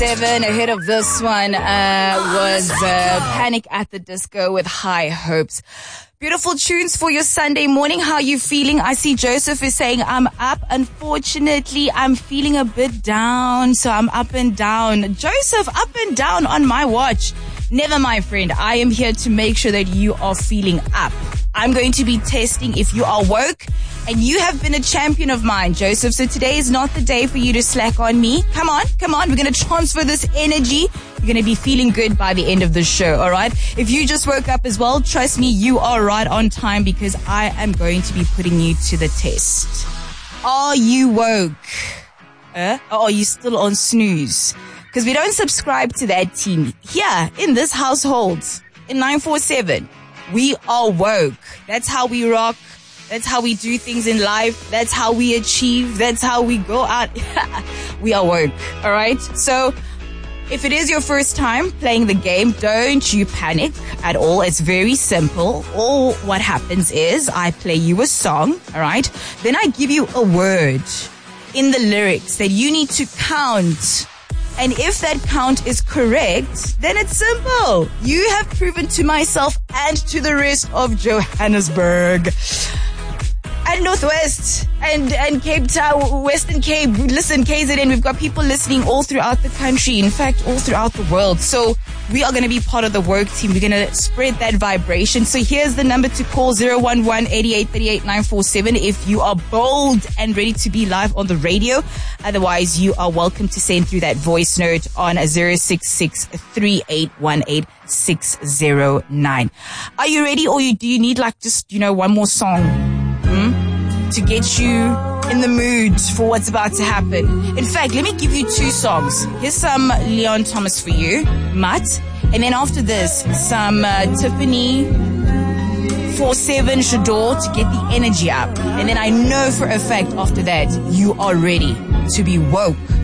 7 ahead of this one was Panic at the Disco with High Hopes. Beautiful tunes for your Sunday morning. How are you feeling? I see Joseph is saying, I'm up. Unfortunately, I'm feeling a bit down. So I'm up and down. Joseph, up and down on my watch. Never, my friend. I am here to make sure that you are feeling up. I'm going to be testing if you are woke, and you have been a champion of mine, Joseph. So today is not the day for you to slack on me. Come on. We're going to transfer this energy. You're going to be feeling good by the end of the show, all right? If you just woke up as well, trust me, you are right on time because I am going to be putting you to the test. Are you woke? Or are you still on snooze? Because we don't subscribe to that team. Here, in this household, in 947, we are woke. That's how we rock. That's how we do things in life. That's how we achieve. That's how we go out. We are woke. All right. So if it is your first time playing the game, don't you panic at all. It's very simple. All what happens is I play you a song. All right. Then I give you a word in the lyrics that you need to count. And if that count is correct, then it's simple. You have proven to myself and to the rest of Johannesburg and Northwest and Cape Town, Western Cape. Listen, KZN, we've got people listening all throughout the country. In fact, all throughout the world. So we are going to be part of the work team. We're going to spread that vibration. So here's the number to call, 011-8838-947 if you are bold and ready to be live on the radio. Otherwise, you are welcome to send through that voice note on 066-3818-609. Are you ready, or do you need one more song? To get you in the mood for what's about to happen. In fact, let me give you two songs. Here's some Leon Thomas for you, Mutt. And then after this, some Tiffany 47 Shador to get the energy up. And then I know for a fact after that, you are ready to be woke.